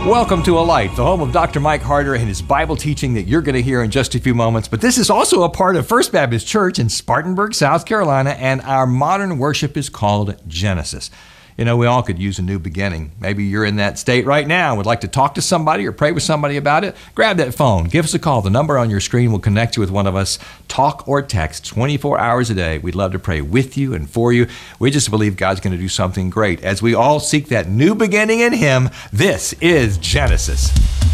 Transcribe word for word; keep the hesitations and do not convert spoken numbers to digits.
Welcome to Alight, the home of Doctor Mike Harder and his Bible teaching that you're going to hear in just a few moments. But this is also a part of First Baptist Church in Spartanburg, South Carolina, and our modern worship is called Genesis. You know, we all could use a new beginning. Maybe you're in that state right now and would like to talk to somebody or pray with somebody about it. Grab that phone. Give us a call. The number on your screen will connect you with one of us. Talk or text twenty-four hours a day. We'd love to pray with you and for you. We just believe God's going to do something great. As we all seek that new beginning in Him, this is Genesis.